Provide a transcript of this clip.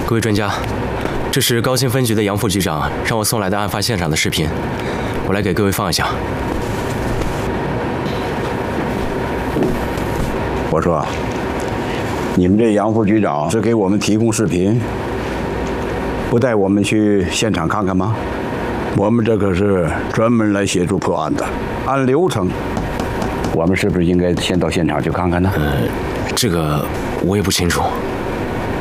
各位专家，这是高新分局的杨副局长让我送来的案发现场的视频，我来给各位放一下。 我说，你们这杨副局长是给我们提供视频，不带我们去现场看看吗？我们这可是专门来协助破案的，按流程，我们是不是应该先到现场去看看呢？ 这个我也不清楚。